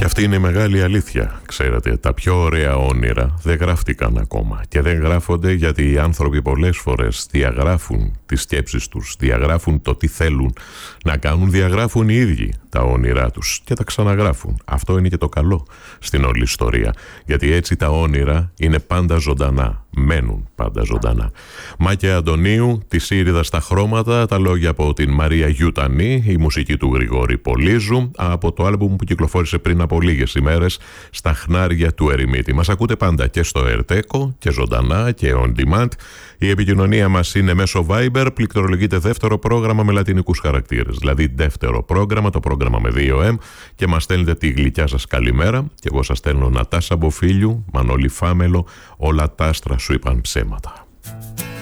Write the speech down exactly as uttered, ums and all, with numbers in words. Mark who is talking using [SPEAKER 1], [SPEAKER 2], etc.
[SPEAKER 1] Και αυτή είναι η μεγάλη αλήθεια. Ξέρετε, τα πιο ωραία όνειρα δεν γράφτηκαν ακόμα. Και δεν γράφονται γιατί οι άνθρωποι πολλές φορές διαγράφουν τις σκέψεις τους, διαγράφουν το τι θέλουν να κάνουν, διαγράφουν οι ίδιοι τα όνειρά τους και τα ξαναγράφουν. Αυτό είναι και το καλό στην όλη ιστορία. Γιατί έτσι τα όνειρα είναι πάντα ζωντανά. Μένουν πάντα ζωντανά. Μάκια Αντωνίου, τη Σύριδα στα χρώματα, τα λόγια από την Μαρία Γιουτανή, η μουσική του Γρηγόρη Πολύζου, από το άλμπουμ που κυκλοφόρησε πριν από λίγες ημέρες, Στα χνάρια του Ερημίτη. Μας ακούτε πάντα και στο Ερτέκο και ζωντανά και on demand. Η επικοινωνία μας είναι μέσω Viber, πληκτρολογείται δεύτερο πρόγραμμα με λατινικούς χαρακτήρες. Δηλαδή δεύτερο πρόγραμμα, το πρόγραμμα με δύο εμ, και μας στέλνετε τη γλυκιά σας καλημέρα. Και εγώ σας στέλνω Νατάσα Μποφίλιου, Μανώλη Φάμελο, όλα τα άστρα σου είπαν ψέματα.